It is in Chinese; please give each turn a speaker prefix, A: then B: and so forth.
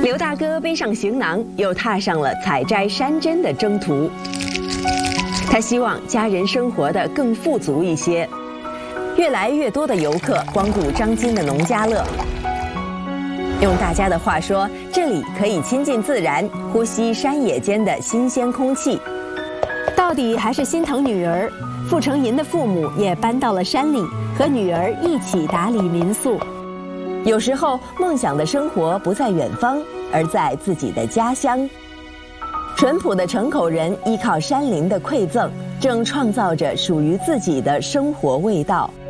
A: 刘大哥背上行囊，又踏上了采摘山珍的征途。他希望家人生活得更富足一些。越来越多的游客光顾张金的农家乐。用大家的话说，这里可以亲近自然，呼吸山野间的新鲜空气。到底还是心疼女儿，傅成银的父母也搬到了山里，和女儿一起打理民宿。有时候，梦想的生活不在远方，而在自己的家乡。淳朴的城口人依靠山林的馈赠，正创造着属于自己的生活味道。